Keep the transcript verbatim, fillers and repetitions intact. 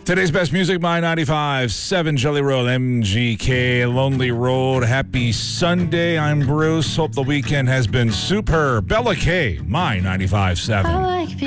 Today's best music, My ninety-five, seven Jelly Roll, M G K, Lonely Road. Happy Sunday. I'm Bruce. Hope the weekend has been super. Bella K, My ninety-five, seven. I like